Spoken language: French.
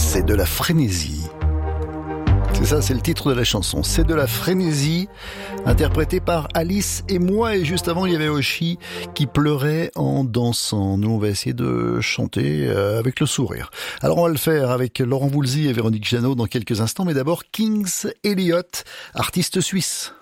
C'est de la frénésie. C'est ça, c'est le titre de la chanson. C'est de la frénésie, interprétée par Alice et moi. Et juste avant, il y avait Oshi qui pleurait en dansant. Nous, on va essayer de chanter avec le sourire. Alors, on va le faire avec Laurent Voulzy et Véronique Jeannot dans quelques instants. Mais d'abord, Kings Elliot, artiste suisse.